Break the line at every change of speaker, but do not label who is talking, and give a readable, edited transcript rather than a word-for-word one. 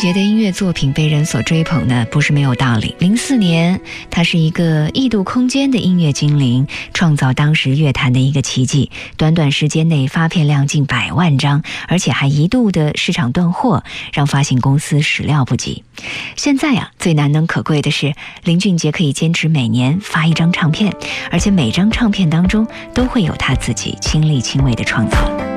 杰的音乐作品被人所追捧呢，不是没有道理。04年，他是一个异度空间的音乐精灵，创造当时乐坛的一个奇迹。短短时间内发片量近100万张，而且还一度的市场断货，让发行公司始料不及。现在啊，最难能可贵的是，林俊杰可以坚持每年发一张唱片，而且每张唱片当中都会有他自己亲力亲为的创造。